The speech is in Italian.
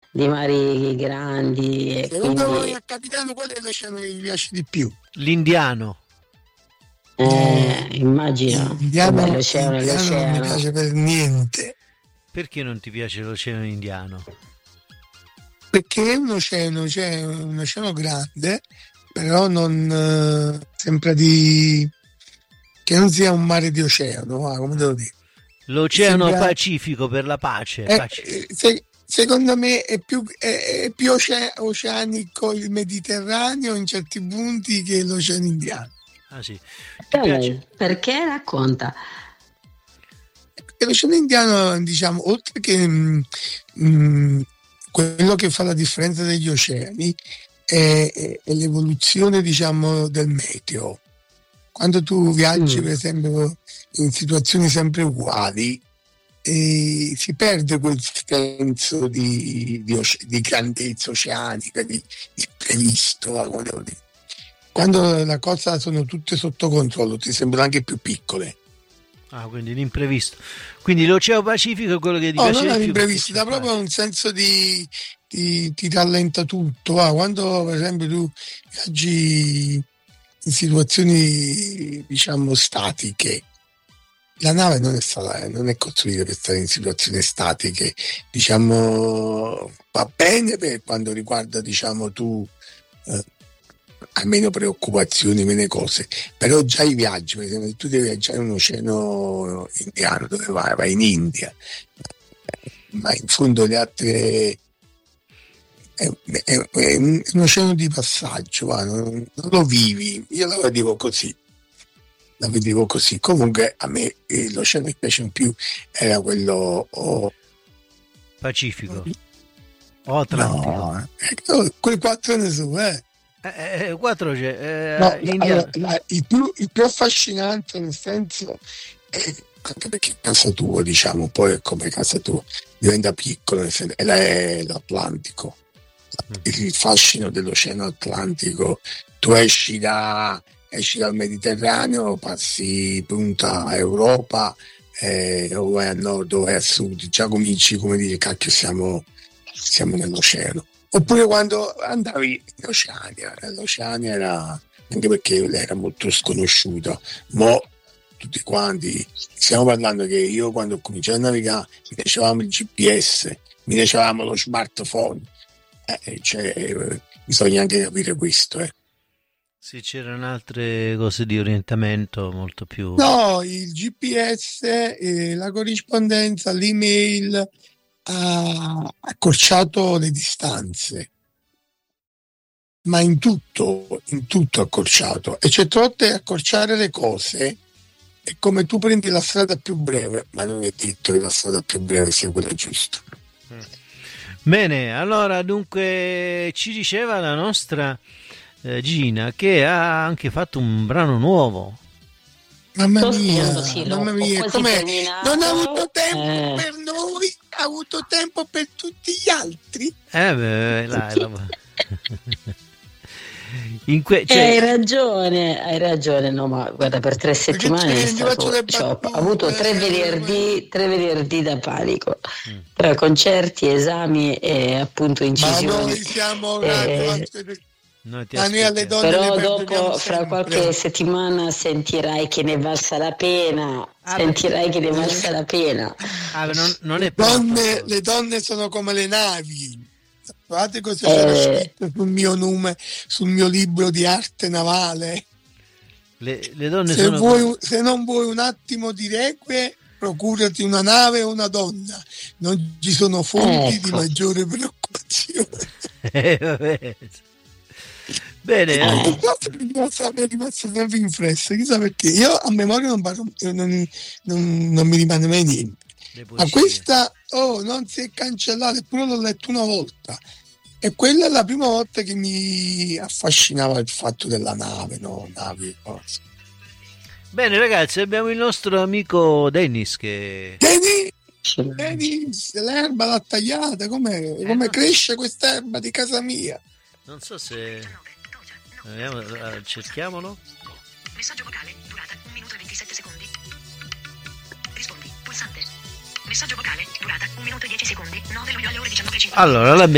di mari grandi e Secondo voi, quindi capitano, qual è l'oceano che vi piace di più? L'indiano. No, immagino, vabbè, l'oceano è l'indiano non mi l'oceano. piace per niente, Perché non ti piace l'oceano indiano? perché è un oceano, cioè un oceano grande, però non sembra di che non sia un mare di oceano, come devo dire. L'oceano Sembra, Pacifico per la pace. secondo me è più oceanico il Mediterraneo in certi punti che l'oceano indiano. Ah sì. Ti piace? Perché racconta? E l'oceano indiano, diciamo, oltre che quello che fa la differenza degli oceani è l'evoluzione, diciamo, del meteo. Quando tu viaggi, per esempio, in situazioni sempre uguali, si perde quel senso di grandezza oceanica, di imprevisto, come devo dire. Quando le cose sono tutte sotto controllo, ti sembrano anche più piccole. Ah, quindi l'imprevisto. Quindi l'Oceano Pacifico è quello che ti piace non di è più. l'imprevisto, dà proprio un senso ti rallenta tutto. Quando, per esempio, tu viaggi in situazioni, diciamo, statiche, la nave non è costruita per stare in situazioni statiche, diciamo, va bene per quando riguarda, diciamo, tu hai meno preoccupazioni, meno cose, però già i viaggi, per esempio, tu devi viaggiare in un oceano indiano, dove vai in India, ma in fondo le altre è un oceano di passaggio, non lo vivi, io la vedevo così. Comunque a me l'oceano che piace di più era quello Pacifico o Atlantico? No, quei 4 ne so, 4 c'è. No, Indiano. il più affascinante, nel senso, anche perché casa tua, diciamo, poi è come casa tua, diventa piccolo, nel senso, è l'Atlantico. Il fascino dell'oceano Atlantico, tu esci dal Mediterraneo, passi punta Europa, o vai a nord o vai a sud, già cominci, come dire, cacchio, siamo nell'oceano. Oppure quando andavi in Oceania, l'Oceania era, anche perché era molto sconosciuta, mo tutti quanti, stiamo parlando che io quando ho cominciato a navigare mi piacevamo il GPS, mi piacevamo lo smartphone, bisogna anche capire questo. Sì, c'erano altre cose di orientamento molto più... No, il GPS, la corrispondenza, l'email ha accorciato le distanze, ma in tutto accorciato. E certe volte accorciare le cose è come tu prendi la strada più breve, ma non è detto che la strada più breve sia quella giusta. Bene, allora dunque ci diceva la nostra Gina che ha anche fatto un brano nuovo. Mamma mia, com'è? Non ha avuto tempo per noi, ha avuto tempo per tutti gli altri. Hai ragione, no, ma guarda, per 3 settimane ho avuto 3 venerdì da panico, tra concerti, esami e appunto incisioni. Ma noi siamo alle donne, però dopo, fra qualche settimana sentirai che ne valsa la pena. Non è le donne sono come le navi. Guardate cosa c'era scritto sul mio libro di arte navale. Le donne se non vuoi un attimo di requie, procurati una nave o una donna. Non ci sono fonti di maggiore preoccupazione. Bene, mi è rimasto sempre impresso, chissà perché. Io a memoria non mi rimane mai niente. Ma questa non si è cancellata, eppure l'ho letto una volta. E quella è la prima volta che mi affascinava il fatto della nave, navi e cose. Bene ragazzi, abbiamo il nostro amico Dennis che... Dennis, l'erba l'ha tagliata, come cresce quest'erba di casa mia? Non so se... cerchiamolo. Messaggio vocale, durata 1 minuto e 27 secondi. Rispondi, pulsante. Messaggio vocale, durata 1 minuto e 10 secondi. 9 luglio alle ore 19:50. Allora,